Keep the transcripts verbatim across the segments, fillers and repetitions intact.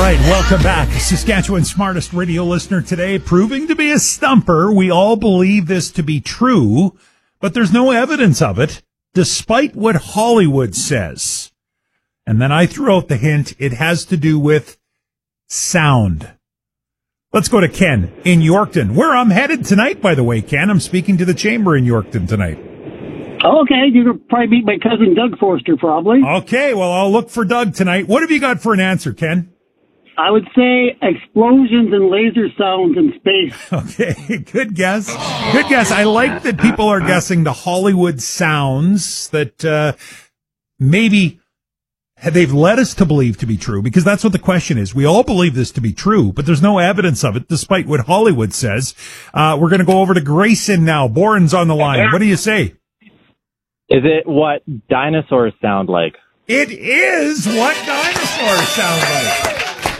right, welcome back. Saskatchewan's smartest radio listener today, proving to be a stumper. We all believe this to be true, but there's no evidence of it, despite what Hollywood says. And then I threw out the hint, it has to do with sound. Let's go to Ken in Yorkton, where I'm headed tonight, by the way, Ken. I'm speaking to the Chamber in Yorkton tonight. Okay, you're going to probably meet my cousin Doug Forster, probably. Okay, well, I'll look for Doug tonight. What have you got for an answer, Ken? I would say explosions and laser sounds in space. Okay, good guess. Good guess. I like that people are guessing the Hollywood sounds that uh, maybe they've led us to believe to be true, because that's what the question is. We all believe this to be true, but there's no evidence of it, despite what Hollywood says. Uh, we're going to go over to Grayson now. Boren's on the line. What do you say? Is it what dinosaurs sound like? It is what dinosaurs sound like.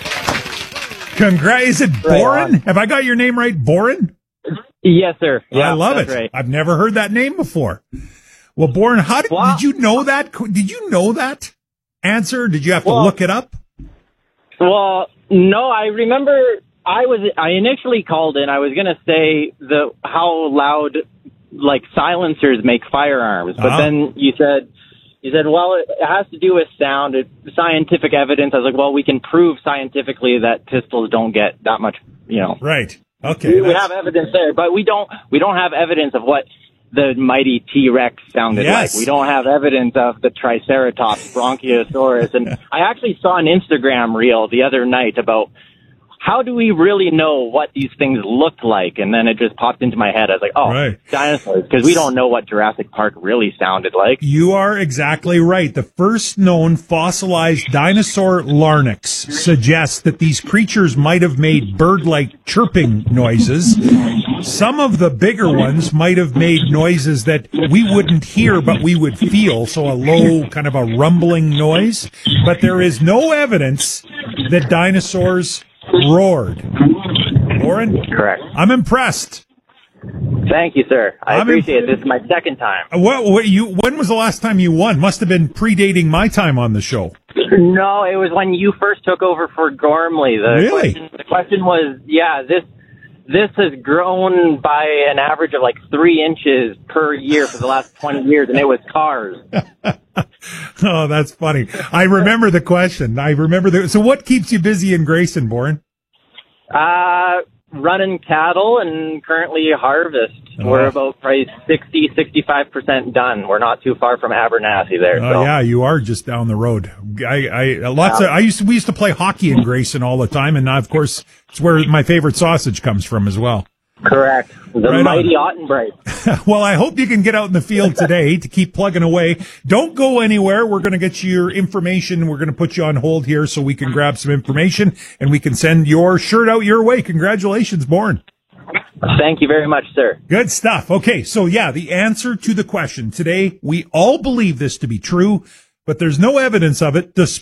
Congrats. Is it Boren? Right. Have I got your name right? Boren? Yes, sir. Yeah, I love it. Right. I've never heard that name before. Well, Boren, how did, well, did you know that? Did you know that answer? Did you have to well, look it up? Well, no, I remember I was, I initially called in. I was going to say the, how loud, like, silencers make firearms. But uh-huh. then you said, you said, well, it has to do with sound, it, scientific evidence. I was like, well, we can prove scientifically that pistols don't get that much, you know. Right. Okay. We, we have evidence there, but we don't, we don't have evidence of what the mighty T-Rex sounded yes. like. We don't have evidence of the Triceratops, Bronchiosaurus. And I actually saw an Instagram reel the other night about how do we really know what these things look like? And then it just popped into my head. I was like, oh, right. dinosaurs, because we don't know what Jurassic Park really sounded like. You are exactly right. The first known fossilized dinosaur larynx suggests that these creatures might have made bird-like chirping noises. Some of the bigger ones might have made noises that we wouldn't hear, but we would feel, so a low kind of a rumbling noise. But there is no evidence that dinosaurs roared. Warren? Correct. I'm impressed. Thank you, sir. I I'm appreciate imp- it. This is my second time. What, what you? When was the last time you won? Must have been predating my time on the show. No, it was when you first took over for Gormley. The really? Question, the question was, yeah, this this has grown by an average of like three inches per year for the last twenty years, and it was cars. Oh, that's funny. I remember the question. I remember the. So, what keeps you busy in Grayson, Boren? Uh, running cattle and currently harvest. Oh. We're about probably sixty, sixty-five percent done. We're not too far from Abernathy there. Oh, so. yeah, you are just down the road. I, I, lots yeah. of, I used to, we used to play hockey in Grayson all the time. And now, of course, it's where my favorite sausage comes from as well. Correct. The right mighty Ottenbright. Well, I hope you can get out in the field today to keep plugging away. Don't go anywhere. We're going to get you your information. We're going to put you on hold here so we can grab some information and we can send your shirt out your way. Congratulations, Boren. Thank you very much, sir. Good stuff. Okay, so yeah, the answer to the question today, we all believe this to be true, but there's no evidence of it, despite